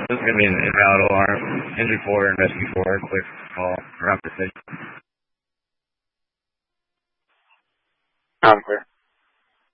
This is going to be an invalid alarm. Engine 4 and rescue 4, quick call around the city. I'm clear.